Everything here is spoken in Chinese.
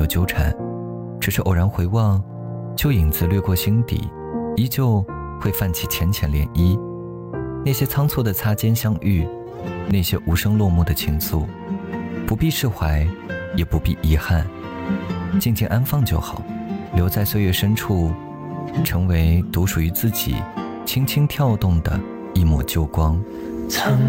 有纠缠，只是偶然回望，旧影子掠过心底，依旧会泛起浅浅涟漪。那些仓促的擦肩相遇，那些无声落幕的情愫，不必释怀，也不必遗憾，静静安放就好，留在岁月深处，成为独属于自己轻轻跳动的一抹旧光。